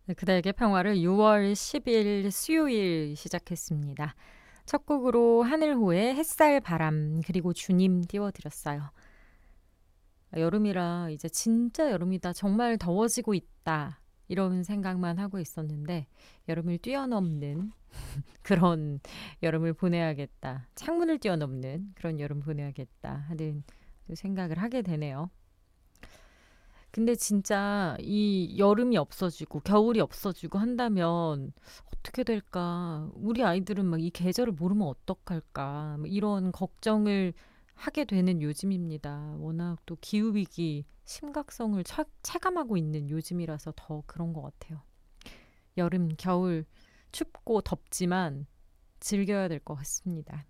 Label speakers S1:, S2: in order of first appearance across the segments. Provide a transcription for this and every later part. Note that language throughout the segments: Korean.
S1: 네, 그대에게 평화를 6월 10일 수요일 시작했습니다. 첫 곡으로 하늘호의 햇살 바람 그리고 주님 띄워드렸어요. 여름이라 이제 진짜 여름이다. 정말 더워지고 있다. 이런 생각만 하고 있었는데 여름을 뛰어넘는 그런 여름을 보내야겠다. 창문을 뛰어넘는 그런 여름 보내야겠다 하는 또 생각을 하게 되네요. 근데 진짜 이 여름이 없어지고 겨울이 없어지고 한다면 어떻게 될까? 우리 아이들은 막 이 계절을 모르면 어떡할까? 뭐 이런 걱정을 하게 되는 요즘입니다. 워낙 또 기후위기 심각성을 체감하고 있는 요즘이라서 더 그런 것 같아요. 여름, 겨울 춥고 덥지만 즐겨야 될 것 같습니다.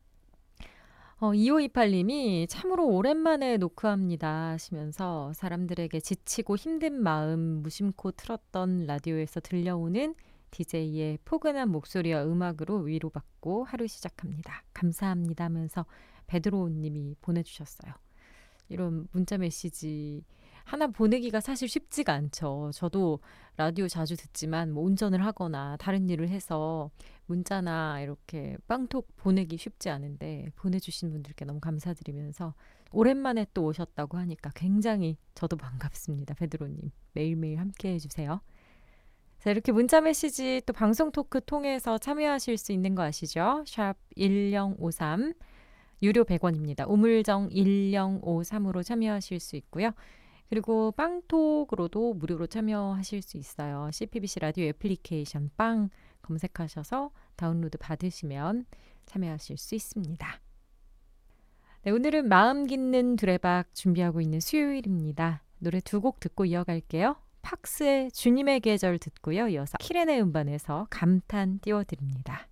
S1: 2528님이 참으로 오랜만에 노크합니다 하시면서 사람들에게 지치고 힘든 마음 무심코 틀었던 라디오에서 들려오는 DJ의 포근한 목소리와 음악으로 위로받고 하루 시작합니다. 감사합니다 하면서 베드로님이 보내주셨어요. 이런 문자 메시지 하나 보내기가 사실 쉽지가 않죠. 저도 라디오 자주 듣지만 뭐 운전을 하거나 다른 일을 해서 문자나 이렇게 빵톡 보내기 쉽지 않은데 보내주신 분들께 너무 감사드리면서 오랜만에 또 오셨다고 하니까 굉장히 저도 반갑습니다. 베드로님 매일매일 함께 해주세요. 자, 이렇게 문자 메시지 또 방송 토크 통해서 참여하실 수 있는 거 아시죠? 샵 1053 유료 100원입니다. 우물정 1053으로 참여하실 수 있고요. 그리고 빵톡으로도 무료로 참여하실 수 있어요. CPBC 라디오 애플리케이션 빵 검색하셔서 다운로드 받으시면 참여하실 수 있습니다. 네, 오늘은 마음 깊는 두레박 준비하고 있는 수요일입니다. 노래 두 곡 듣고 이어갈게요. 팍스의 주님의 계절 듣고요. 이어서 키렌의 음반에서 감탄 띄워드립니다.